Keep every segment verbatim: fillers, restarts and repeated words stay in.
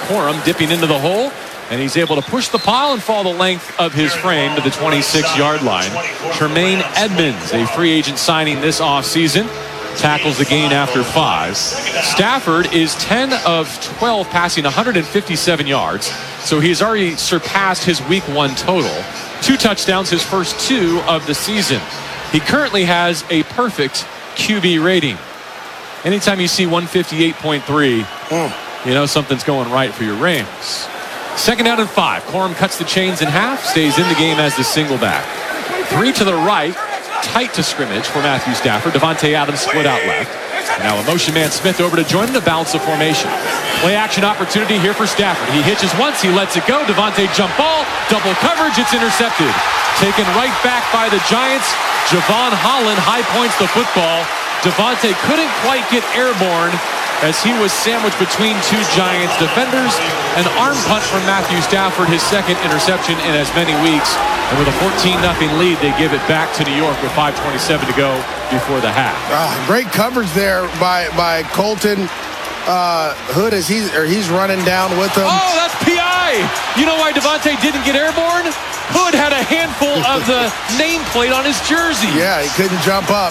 Corum dipping into the hole, and he's able to push the pile and fall the length of his frame to the twenty-six yard line. Tremaine Edmonds, a free agent signing this offseason, tackles the gain after five. Stafford is ten of twelve, passing one hundred fifty-seven yards, so he's already surpassed his week one total. Two touchdowns, his first two of the season. He currently has a perfect Q B rating. Anytime you see one fifty-eight point three, mm. you know something's going right for your Rams. Second down and five. Corum cuts the chains in half, stays in the game as the single back. Three to the right, tight to scrimmage for Matthew Stafford. Devontae Adams split out left. Now a motion man Smith over to join him to balance the formation. Play action opportunity here for Stafford. He hitches once, he lets it go. Devontae jump ball, double coverage, it's intercepted. Taken right back by the Giants. Javon Holland high points the football. Devontae couldn't quite get airborne as he was sandwiched between two Giants defenders. An arm punt from Matthew Stafford, his second interception in as many weeks. And with a fourteen nothing lead, they give it back to New York with five twenty-seven to go before the half. Uh, great coverage there by by Colton uh, Hood as he's, or he's running down with him. Oh, that's P I. You know why Devontae didn't get airborne? Hood had a handful of the nameplate on his jersey. Yeah, he couldn't jump up.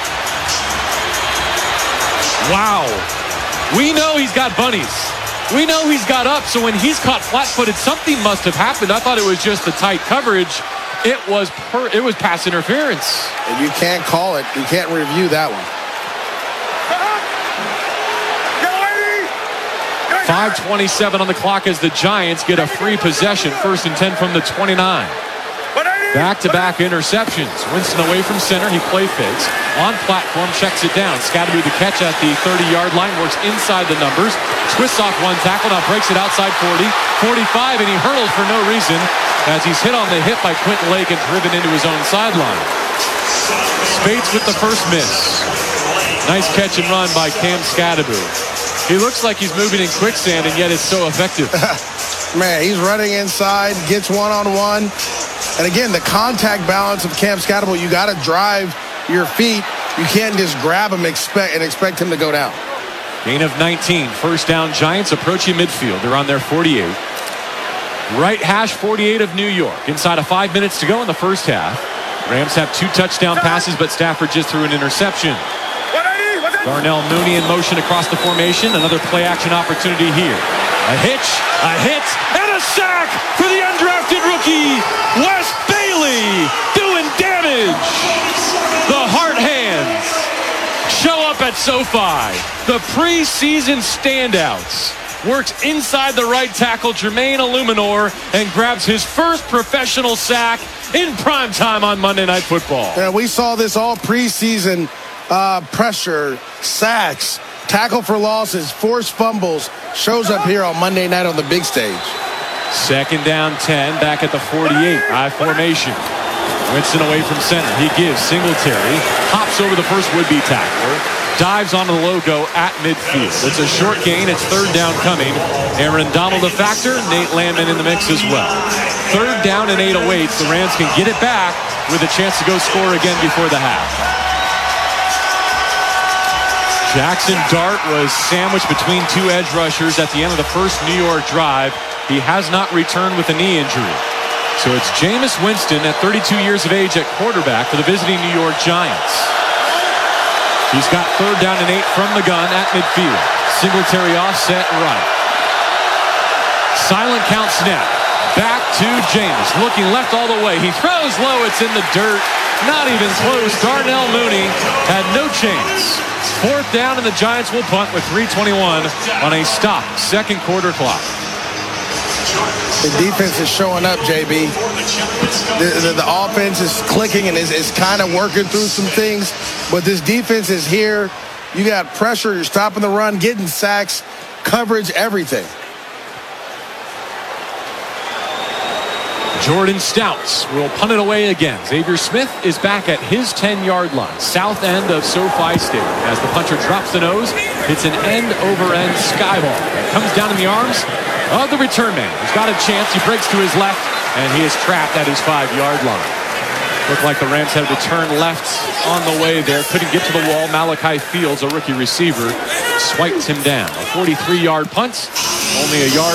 Wow. We know he's got bunnies. We know he's got up, so when he's caught flat-footed, something must have happened. I thought it was just the tight coverage. It was per, it was pass interference. And you can't call it. You can't review that one. five twenty-seven on the clock as the Giants get a free possession. First and ten from the twenty-nine. Back-to-back interceptions. Winston away from center. He play fakes. On platform, checks it down. Scatterby the catch at the thirty yard line. Works inside the numbers. Twists off one tackle. Now breaks it outside forty. forty-five, and he hurled for no reason as he's hit on the hip by Quentin Lake and driven into his own sideline. Spates with the first miss. Nice catch and run by Cam Scatterby. He looks like he's moving in quicksand, and yet it's so effective. Man, he's running inside, gets one-on-one. And again, the contact balance of Cam Scatterby, you got to drive your feet. You can't just grab him expect, and expect him to go down. Gain of nineteen. First down, Giants approaching midfield. They're on their forty-eight. Right hash forty-eight of New York. Inside of five minutes to go in the first half. Rams have two touchdown passes, but Stafford just threw an interception. Darnell Mooney in motion across the formation. Another play-action opportunity here. A hitch, a hit, and a sack for the undrafted rookie, Wes Bailey, doing damage. The Hart Hands show up at SoFi. The preseason standouts. Works inside the right tackle, Jermaine Illuminor, and grabs his first professional sack in primetime on Monday Night Football. Yeah, we saw this all preseason. Uh, pressure, sacks, tackle for losses, forced fumbles, shows up here on Monday night on the big stage. Second down ten, back at the forty-eight, I formation. Winston away from center. He gives Singletary, hops over the first would-be tackler, dives onto the logo at midfield. It's a short gain. It's third down coming. Aaron Donald a factor, Nate Landman in the mix as well. Third down and eight awaits. The Rams can get it back with a chance to go score again before the half. Jackson Dart was sandwiched between two edge rushers at the end of the first New York drive. He has not returned with a knee injury. So it's Jameis Winston at thirty-two years of age at quarterback for the visiting New York Giants. He's got third down and eight from the gun at midfield. Singletary offset right. Silent count snap. Back to Jameis. Looking left all the way. He throws low. It's in the dirt. Not even close. Darnell Mooney had no chance. Fourth down, and the Giants will punt with three twenty-one on a stop second quarter clock. The defense is showing up, J B. The, the, the offense is clicking and is, is kind of working through some things, but this defense is here. You got pressure, you're stopping the run, getting sacks, coverage, everything. Jordan Stouts will punt it away again. Xavier Smith is back at his ten yard line, south end of SoFi Stadium. As the punter drops the nose, it's an end-over-end sky ball. It comes down in the arms of the return man. He's got a chance. He breaks to his left, and he is trapped at his five yard line. Looked like the Rams had to turn left on the way there. Couldn't get to the wall. Malachi Fields, a rookie receiver, swiped him down. A forty-three yard punt, only a yard.